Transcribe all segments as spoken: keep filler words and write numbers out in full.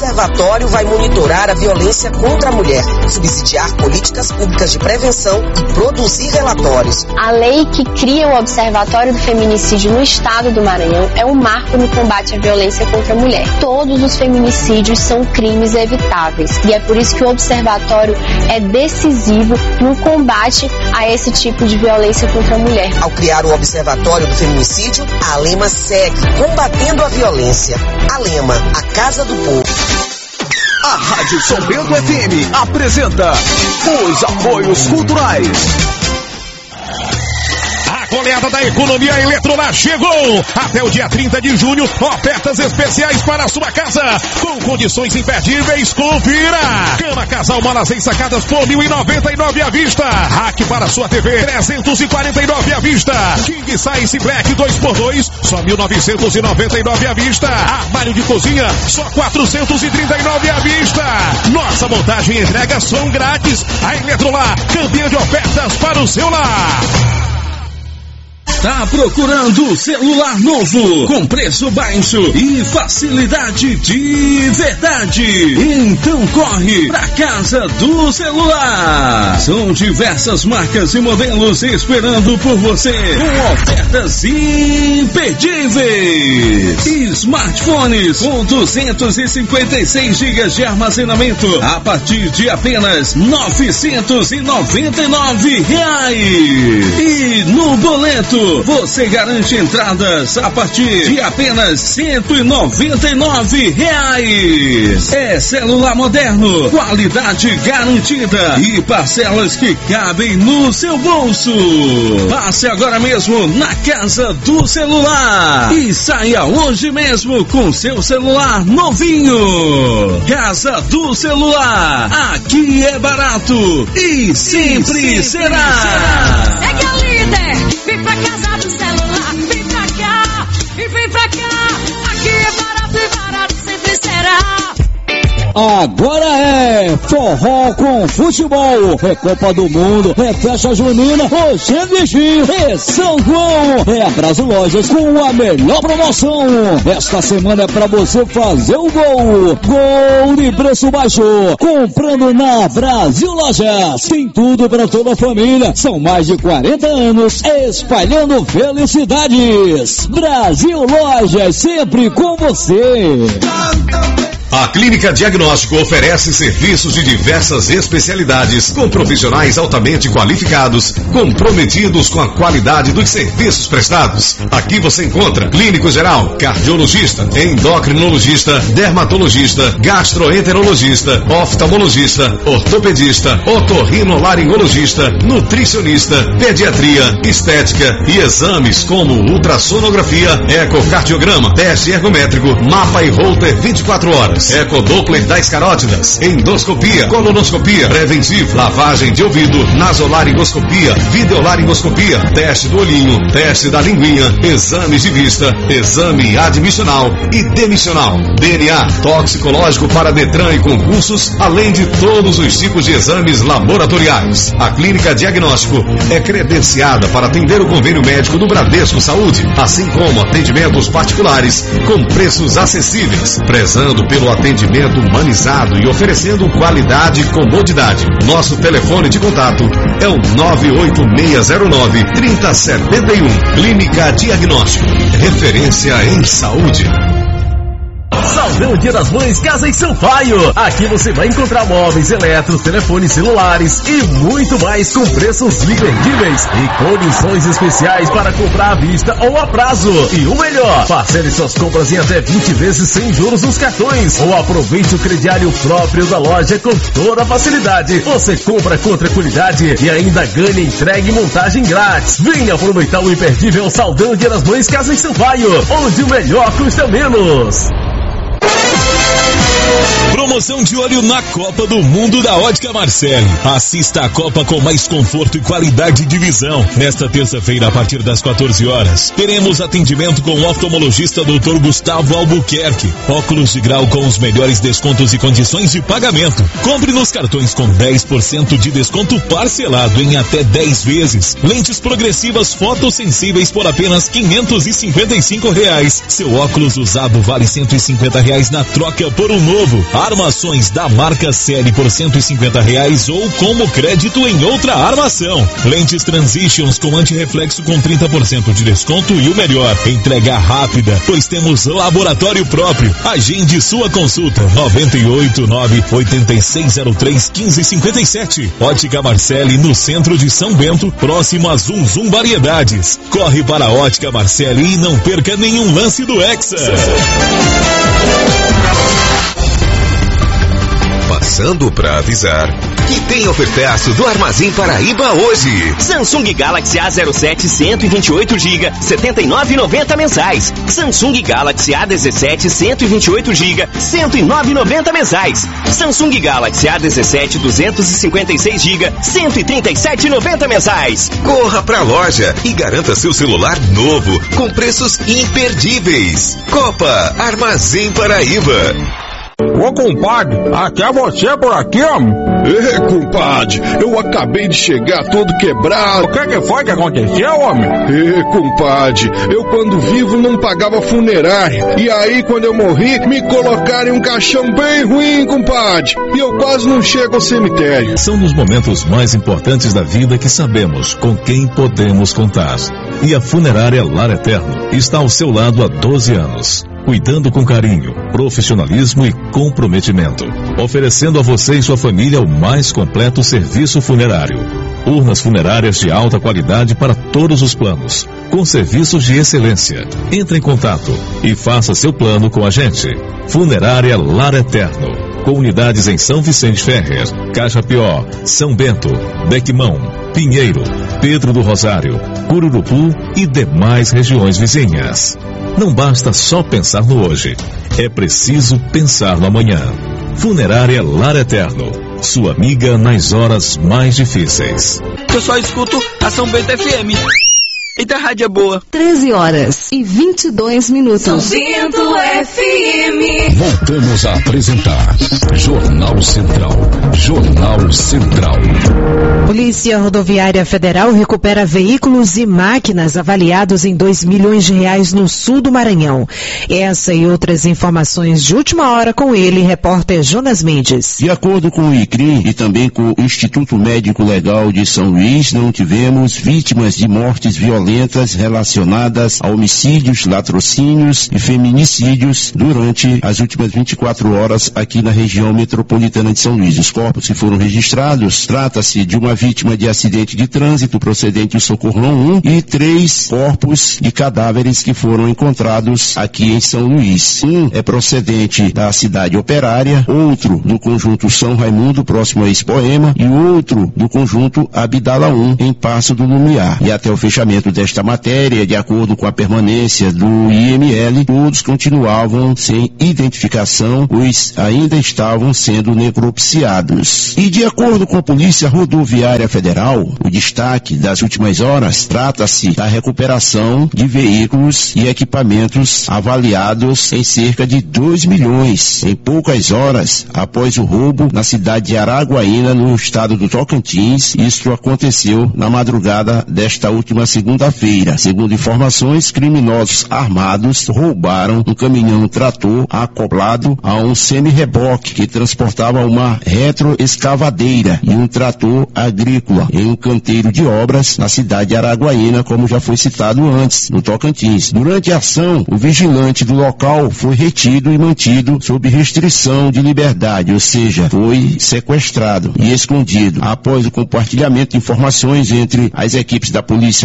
observatório vai monitorar a violência contra a mulher, subsidiar políticas públicas de prevenção e produzir relatórios. A lei que cria o Observatório do Feminicídio no estado do Maranhão é um marco no combate à violência contra a mulher. Todos os feminicídios são crimes evitáveis e é por isso que o observatório é decisivo no combate a esse tipo de violência contra a mulher. Ao criar o Observatório do Feminicídio, a Alema segue combatendo a violência. Alema, a Casa do Povo. A Rádio São Bento F M apresenta os apoios culturais. A coleta da economia Eletrolar chegou! Até o dia trinta de junho, ofertas especiais para a sua casa, com condições imperdíveis. Confira! Cama casal mala seis sacadas por mil e noventa e nove à vista. Rack para sua T V, trezentos e quarenta e nove à vista. King Size Black dois por dois, só mil novecentos e noventa e nove à vista. Armário de cozinha, só quatrocentos e trinta e nove à vista. Nossa montagem e entrega são grátis. A Eletrolar, campeã de ofertas para o seu lar. Tá procurando celular novo, com preço baixo e facilidade de verdade? Então corre pra Casa do Celular. São diversas marcas e modelos esperando por você, com ofertas imperdíveis. Smartphones com duzentos e cinquenta e seis gigas de armazenamento a partir de apenas novecentos e noventa e nove reais. E no boleto você garante entradas a partir de apenas cento e noventa e nove reais. É celular moderno, qualidade garantida e parcelas que cabem no seu bolso. Passe agora mesmo na Casa do Celular e saia hoje mesmo com seu celular novinho. Casa do Celular, aqui é barato e sempre, e sempre será. será. É que é o líder, vem pra Casa do Celular, vem pra cá, e vem pra cá, aqui é barato e barato sempre será. Agora é forró com futebol, é Copa do Mundo, é festa junina, hoje é Vigília, é São João, é a Brasil Lojas com a melhor promoção. Esta semana é pra você fazer o gol, gol de preço baixo, comprando na Brasil Lojas. Tem tudo pra toda a família, são mais de quarenta anos espalhando felicidades. Brasil Lojas, sempre com você. A Clínica Diagnóstico oferece serviços de diversas especialidades, com profissionais altamente qualificados, comprometidos com a qualidade dos serviços prestados. Aqui você encontra clínico geral, cardiologista, endocrinologista, dermatologista, gastroenterologista, oftalmologista, ortopedista, otorrinolaringologista, nutricionista, pediatria, estética e exames como ultrassonografia, ecocardiograma, teste ergométrico, mapa e holter vinte e quatro horas. Ecodoppler das carótidas, endoscopia, colonoscopia, preventivo, lavagem de ouvido, nasolaringoscopia, videolaringoscopia, teste do olhinho, teste da linguinha, exames de vista, exame admissional e demissional, D N A, toxicológico para Detran e concursos, além de todos os tipos de exames laboratoriais. A Clínica Diagnóstico é credenciada para atender o convênio médico do Bradesco Saúde, assim como atendimentos particulares com preços acessíveis, prezando pelo atendimento humanizado e oferecendo qualidade e comodidade. Nosso telefone de contato é o nove oito seis zero nove, três zero sete um. Clínica Diagnóstico, referência em saúde. Saldão Dia das Mães Casa em Sampaio. Aqui você vai encontrar móveis, eletros, telefones celulares e muito mais com preços imperdíveis e condições especiais para comprar à vista ou a prazo. E o melhor, parcele suas compras em até vinte vezes sem juros nos cartões ou aproveite o crediário próprio da loja com toda a facilidade. Você compra com tranquilidade e ainda ganha entrega e montagem grátis. Venha aproveitar o imperdível Saldão Dia das Mães Casa em Sampaio, onde o melhor custa menos. Promoção Promoção de olho na Copa do Mundo da Ótica Marcele. Assista a Copa com mais conforto e qualidade de visão. Nesta terça-feira, a partir das quatorze horas, teremos atendimento com o oftalmologista doutor Gustavo Albuquerque. Óculos de grau com os melhores descontos e condições de pagamento. Compre nos cartões com dez por cento de desconto parcelado em até dez vezes. Lentes progressivas fotossensíveis por apenas quinhentos e cinquenta e cinco reais. Seu óculos usado vale cento e cinquenta reais na troca por um novo. Armações da marca Série por cento e cinquenta reais ou como crédito em outra armação. Lentes Transitions com antirreflexo com trinta por cento de desconto e o melhor, entrega rápida, pois temos laboratório próprio. Agende sua consulta noventa e oito, nove oito seis zero três, um cinco cinco sete. Ótica Marcele no centro de São Bento, próximo a Zum Zum Variedades. Corre para a Ótica Marcele e não perca nenhum lance do Hexa. Passando para avisar que tem ofertaço do Armazém Paraíba hoje. Samsung Galaxy A zero sete cento e vinte e oito gigas, setenta e nove reais e noventa mensais. Samsung Galaxy A dezessete cento e vinte e oito gigas, cento e nove reais e noventa mensais. Samsung Galaxy A dezessete duzentos e cinquenta e seis gigas, cento e trinta e sete reais e noventa mensais. Corra pra loja e garanta seu celular novo com preços imperdíveis. Copa Armazém Paraíba. Ô, compadre, até você por aqui, homem? Ê, compadre, eu acabei de chegar todo quebrado. O que que foi que aconteceu, homem? Ê, compadre, eu quando vivo não pagava funerária. E aí, quando eu morri, me colocaram em um caixão bem ruim, compadre. E eu quase não chego ao cemitério. São nos momentos mais importantes da vida que sabemos com quem podemos contar. E a Funerária Lar Eterno está ao seu lado há doze anos. Cuidando com carinho, profissionalismo e comprometimento. Oferecendo a você e sua família o mais completo serviço funerário. Urnas funerárias de alta qualidade para todos os planos, com serviços de excelência. Entre em contato e faça seu plano com a gente. Funerária Lar Eterno, com unidades em São Vicente Ferrer, Cajapió, São Bento, Bequimão, Pinheiro, Pedro do Rosário, Cururupu e demais regiões vizinhas. Não basta só pensar no hoje, é preciso pensar no amanhã. Funerária Lar Eterno, sua amiga nas horas mais difíceis. Eu só escuto a São Bento F M. Eita, rádio é boa. treze horas e vinte e dois minutos. São Bento F M. Voltamos a apresentar Jornal Central. Jornal Central. Polícia Rodoviária Federal recupera veículos e máquinas avaliados em dois milhões de reais no sul do Maranhão. Essa e outras informações de última hora com ele, repórter Jonas Mendes. De acordo com o I C R I e também com o Instituto Médico Legal de São Luís, não tivemos vítimas de mortes violentas relacionadas a homicídios, latrocínios e feminicídios durante as últimas vinte e quatro horas aqui na região metropolitana de São Luís. Os corpos que foram registrados, trata-se de uma vítima de acidente de trânsito procedente do Socorrão um e três corpos de cadáveres que foram encontrados aqui em São Luís. Um é procedente da cidade operária, outro do conjunto São Raimundo, próximo a Expoema, e outro do conjunto Abdala um, em Passo do Lumiar. E até o fechamento desta matéria, de acordo com a permanência do I M L, todos continuavam sem identificação, pois ainda estavam sendo necropsiados. E de acordo com a Polícia Rodoviária Federal, o destaque das últimas horas trata-se da recuperação de veículos e equipamentos avaliados em cerca de dois milhões, em poucas horas após o roubo na cidade de Araguaína, no estado do Tocantins. Isso aconteceu na madrugada desta última segunda Segunda-feira. Segundo informações, criminosos armados roubaram um caminhão-trator acoplado a um semi-reboque que transportava uma retroescavadeira e um trator agrícola em um canteiro de obras na cidade de Araguaína, como já foi citado antes, no Tocantins. Durante a ação, o vigilante do local foi retido e mantido sob restrição de liberdade, ou seja, foi sequestrado e escondido. Após o compartilhamento de informações entre as equipes da Polícia Rodoviária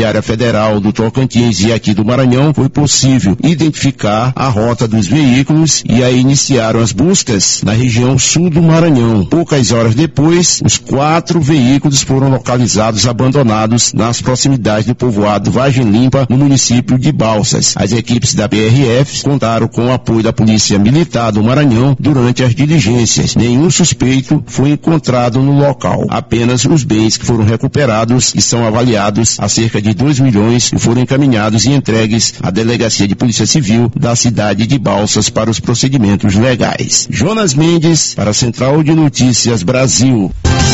Rodoviária Federal do Tocantins e aqui do Maranhão, foi possível identificar a rota dos veículos e aí iniciaram as buscas na região sul do Maranhão. Poucas horas depois, os quatro veículos foram localizados abandonados nas proximidades do povoado Vargem Limpa, no município de Balsas. As equipes da P R F contaram com o apoio da Polícia Militar do Maranhão durante as diligências. Nenhum suspeito foi encontrado no local. Apenas os bens que foram recuperados e são avaliados a cerca de dois milhões e foram encaminhados e entregues à Delegacia de Polícia Civil da cidade de Balsas para os procedimentos legais. Jonas Mendes, para a Central de Notícias Brasil.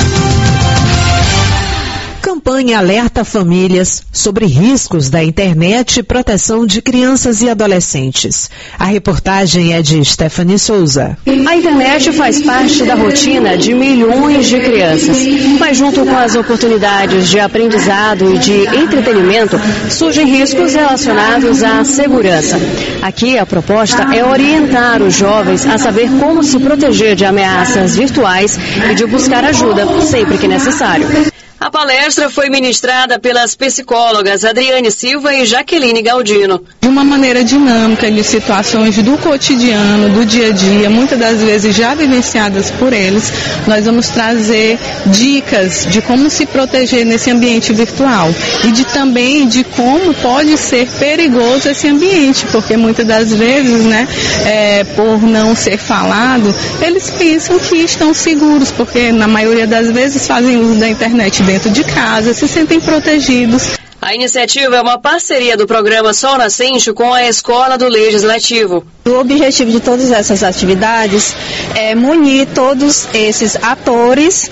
Campanha alerta famílias sobre riscos da internet e proteção de crianças e adolescentes. A reportagem é de Stephanie Souza. A internet faz parte da rotina de milhões de crianças, mas junto com as oportunidades de aprendizado e de entretenimento, surgem riscos relacionados à segurança. Aqui a proposta é orientar os jovens a saber como se proteger de ameaças virtuais e de buscar ajuda sempre que necessário. A palestra foi ministrada pelas psicólogas Adriane Silva e Jaqueline Galdino. De uma maneira dinâmica de situações do cotidiano, do dia a dia, muitas das vezes já vivenciadas por eles, nós vamos trazer dicas de como se proteger nesse ambiente virtual e de também de como pode ser perigoso esse ambiente, porque muitas das vezes, né, é, por não ser falado, eles pensam que estão seguros, porque na maioria das vezes fazem uso da internet dentro de casa, se sentem protegidos. A iniciativa é uma parceria do programa Sol Nascente com a Escola do Legislativo. O objetivo de todas essas atividades é munir todos esses atores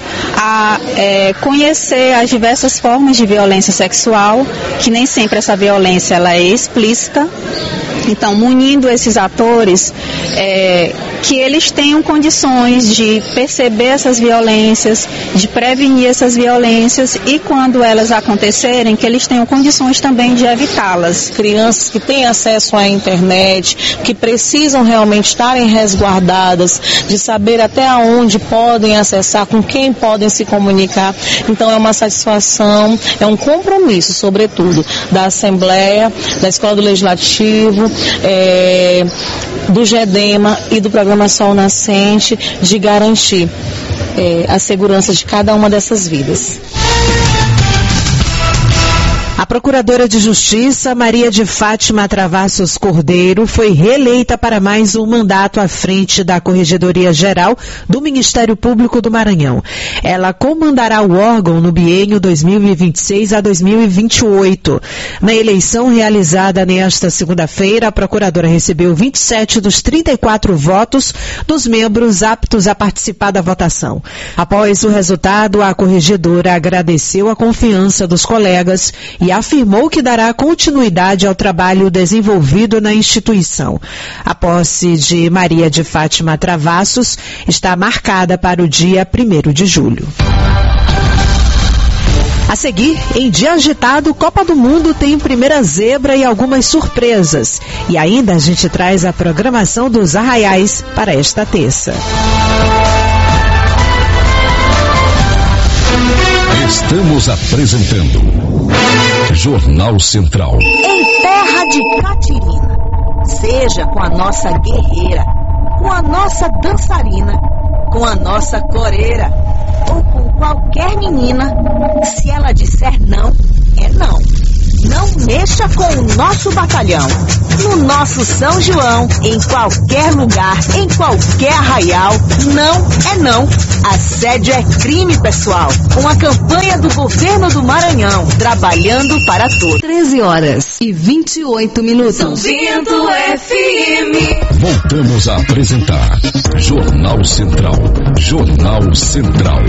a é, conhecer as diversas formas de violência sexual, que nem sempre essa violência ela é explícita. Então, munindo esses atores, é, que eles tenham condições de perceber essas violências, de prevenir essas violências e, quando elas acontecerem, que eles tenham condições também de evitá-las. Crianças que têm acesso à internet, que precisam realmente estarem resguardadas, de saber até onde podem acessar, com quem podem se comunicar. Então, é uma satisfação, é um compromisso, sobretudo, da Assembleia, da Escola do Legislativo, É, do GEDEMA e do programa Sol Nascente, de garantir é, a segurança de cada uma dessas vidas. A Procuradora de Justiça, Maria de Fátima Travassos Cordeiro, foi reeleita para mais um mandato à frente da Corregedoria Geral do Ministério Público do Maranhão. Ela comandará o órgão no biênio dois mil e vinte e seis a dois mil e vinte e oito. Na eleição realizada nesta segunda-feira, a Procuradora recebeu vinte e sete dos trinta e quatro votos dos membros aptos a participar da votação. Após o resultado, a Corregedora agradeceu a confiança dos colegas e afirmou que dará continuidade ao trabalho desenvolvido na instituição. A posse de Maria de Fátima Travassos está marcada para o dia primeiro de julho. A seguir, em dia agitado, Copa do Mundo tem primeira zebra e algumas surpresas. E ainda a gente traz a programação dos Arraiais para esta terça. Estamos apresentando Jornal Central. Em terra de Catirina, seja com a nossa guerreira, com a nossa dançarina, com a nossa coreira, ou com qualquer menina, se ela disser não, é não. Não mexa com o nosso batalhão. No nosso São João, em qualquer lugar, em qualquer arraial, não é não. Assédio é crime, pessoal. Uma campanha do governo do Maranhão, trabalhando para todos. treze horas e vinte e oito minutos. São Bento F M. Voltamos a apresentar Jornal Central. Jornal Central.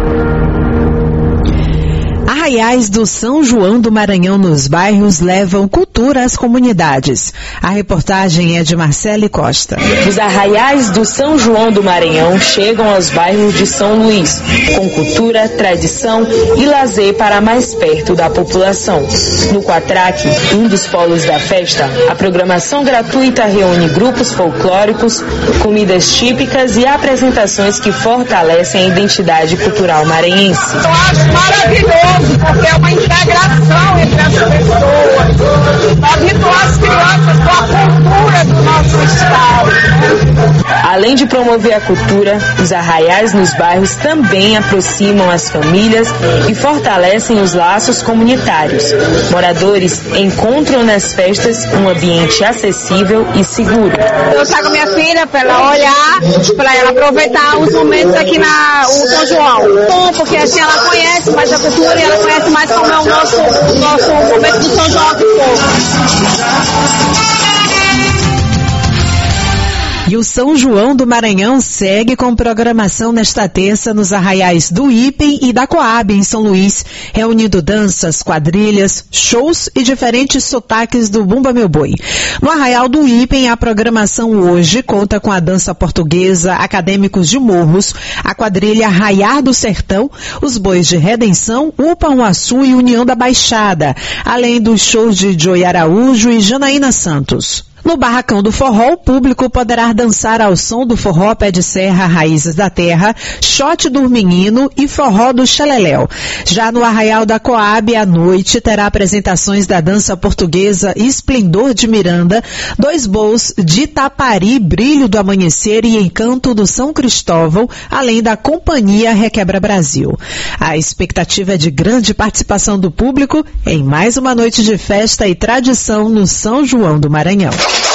Arraiais do São João do Maranhão nos bairros levam cultura às comunidades. A reportagem é de Marcele Costa. Os arraiais do São João do Maranhão chegam aos bairros de São Luís, com cultura, tradição e lazer para mais perto da população. No Quatraque, um dos polos da festa, a programação gratuita reúne grupos folclóricos, comidas típicas e apresentações que fortalecem a identidade cultural maranhense. Eu acho maravilhoso maravilhoso, porque é uma integração entre as pessoas, para habituar as crianças com a cultura do nosso estado. Né? Além de promover a cultura, os arraiais nos bairros também aproximam as famílias e fortalecem os laços comunitários. Moradores encontram nas festas um ambiente acessível e seguro. Eu trago minha filha para ela olhar, para ela aproveitar os momentos aqui na o São João. Bom, porque assim ela conhece mais a cultura e ela conhece mais como é o nosso, o nosso momento do São João do povo. E o São João do Maranhão segue com programação nesta terça nos arraiais do Ipen e da Coab, em São Luís, reunindo danças, quadrilhas, shows e diferentes sotaques do Bumba Meu Boi. No arraial do Ipen, a programação hoje conta com a dança portuguesa, Acadêmicos de Morros, a quadrilha Arraiar do Sertão, os bois de Redenção, Upa Uaçu e União da Baixada, além dos shows de Joey Araújo e Janaína Santos. No Barracão do Forró, o público poderá dançar ao som do forró Pé de Serra, Raízes da Terra, Shot do Menino e Forró do Xeleléu. Já no Arraial da Coab, à noite, terá apresentações da dança portuguesa Esplendor de Miranda, dois bols de Tapari, Brilho do Amanhecer e Encanto do São Cristóvão, além da Companhia Requebra Brasil. A expectativa é de grande participação do público em mais uma noite de festa e tradição no São João do Maranhão.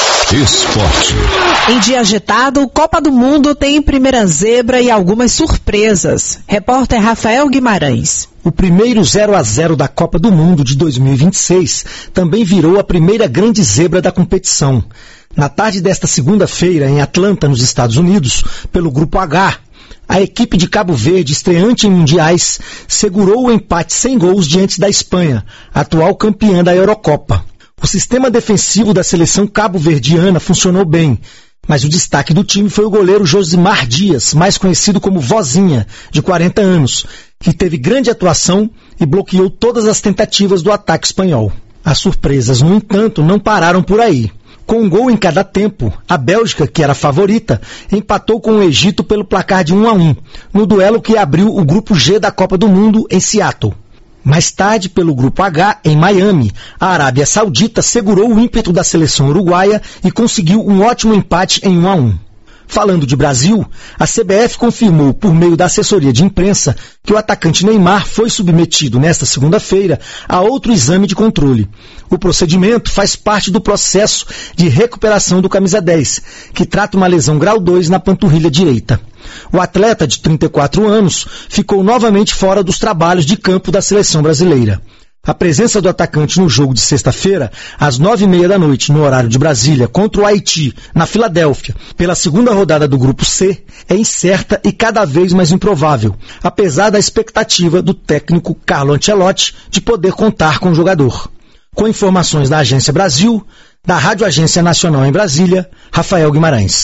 Esporte. Em dia agitado, Copa do Mundo tem primeira zebra e algumas surpresas. Repórter Rafael Guimarães. O primeiro zero a zero da Copa do Mundo de dois mil e vinte e seis também virou a primeira grande zebra da competição. Na tarde desta segunda-feira, em Atlanta, nos Estados Unidos, pelo Grupo H, a equipe de Cabo Verde, estreante em mundiais, segurou o empate sem gols diante da Espanha, atual campeã da Eurocopa. O sistema defensivo da seleção cabo-verdiana funcionou bem, mas o destaque do time foi o goleiro Josimar Dias, mais conhecido como Vozinha, de quarenta anos, que teve grande atuação e bloqueou todas as tentativas do ataque espanhol. As surpresas, no entanto, não pararam por aí. Com um gol em cada tempo, a Bélgica, que era a favorita, empatou com o Egito pelo placar de um a um, no duelo que abriu o Grupo G da Copa do Mundo em Seattle. Mais tarde, pelo Grupo H, em Miami, a Arábia Saudita segurou o ímpeto da seleção uruguaia e conseguiu um ótimo empate em um a um. Falando de Brasil, a C B F confirmou, por meio da assessoria de imprensa, que o atacante Neymar foi submetido nesta segunda-feira a outro exame de controle. O procedimento faz parte do processo de recuperação do camisa dez, que trata uma lesão grau dois na panturrilha direita. O atleta, de trinta e quatro anos, ficou novamente fora dos trabalhos de campo da seleção brasileira. A presença do atacante no jogo de sexta-feira, às nove e meia da noite, no horário de Brasília, contra o Haiti, na Filadélfia, pela segunda rodada do Grupo C, é incerta e cada vez mais improvável, apesar da expectativa do técnico Carlo Ancelotti de poder contar com o jogador. Com informações da Agência Brasil, da Rádio Agência Nacional em Brasília, Rafael Guimarães.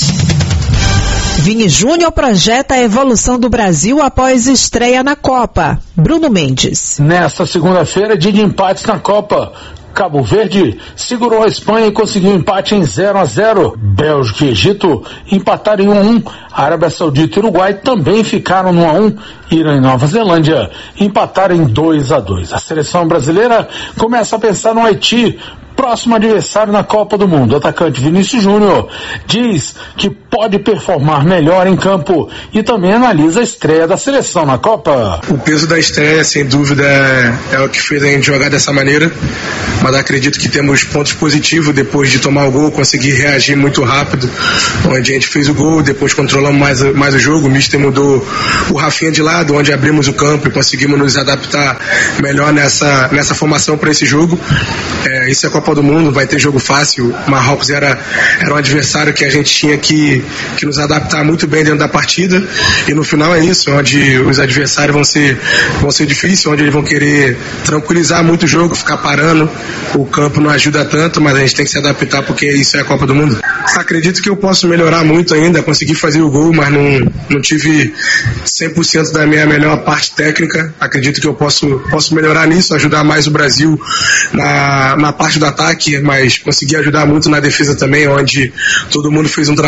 Vini Júnior projeta a evolução do Brasil após estreia na Copa. Bruno Mendes. Nesta segunda-feira, dia de empates na Copa. Cabo Verde segurou a Espanha e conseguiu empate em zero a zero. Bélgica e Egito empataram em um a um. A Arábia Saudita e Uruguai também ficaram no um a um. Irã e Nova Zelândia empataram em dois a dois. A seleção brasileira começa a pensar no Haiti, próximo adversário na Copa do Mundo. O atacante Vinícius Júnior diz que pode performar melhor em campo e também analisa a estreia da seleção na Copa. O peso da estreia, sem dúvida, é, é o que fez a gente jogar dessa maneira, mas acredito que temos pontos positivos depois de tomar o gol, conseguir reagir muito rápido, onde a gente fez o gol, depois controlamos mais, mais o jogo, o mister mudou o Rafinha de lado, onde abrimos o campo e conseguimos nos adaptar melhor nessa, nessa formação para esse jogo. É, isso é a Copa do Mundo, vai ter jogo fácil. Marrocos era, era um adversário que a gente tinha que, que nos adaptar muito bem dentro da partida, e no final é isso, onde os adversários vão ser, vão ser difíceis, onde eles vão querer tranquilizar muito o jogo, ficar parando, o campo não ajuda tanto, mas a gente tem que se adaptar porque isso é a Copa do Mundo. Acredito que eu posso melhorar muito ainda, consegui fazer o gol, mas não, não tive cem por cento da minha melhor parte técnica. Acredito que eu posso, posso melhorar nisso, ajudar mais o Brasil na, na parte do ataque, mas consegui ajudar muito na defesa também, onde todo mundo fez um trabalho impecável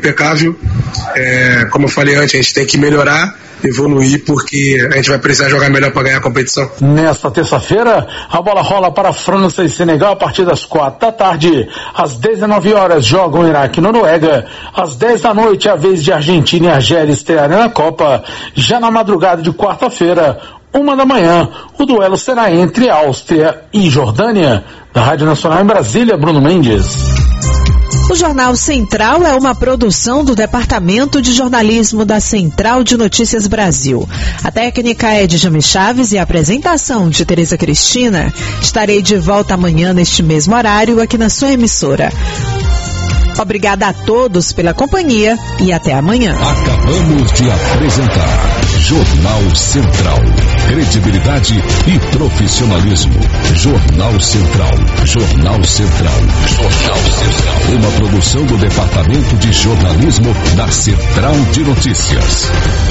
impecável. É, como eu falei antes, a gente tem que melhorar, evoluir, porque a gente vai precisar jogar melhor para ganhar a competição. Nesta terça-feira, a bola rola para a França e Senegal a partir das quatro da tarde. Às dezenove horas jogam Iraque e Noruega. Às dez da noite, a vez de Argentina e Argélia estrearem na Copa. Já na madrugada de quarta-feira, uma da manhã, o duelo será entre Áustria e Jordânia. Da Rádio Nacional em Brasília, Bruno Mendes. O Jornal Central é uma produção do Departamento de Jornalismo da Central de Notícias Brasil. A técnica é de Jami Chaves e a apresentação de Tereza Cristina. Estarei de volta amanhã neste mesmo horário aqui na sua emissora. Obrigada a todos pela companhia e até amanhã. Acabamos de apresentar Jornal Central. Credibilidade e profissionalismo. Jornal Central. Jornal Central. Jornal Central. Uma produção do Departamento de Jornalismo da Central de Notícias.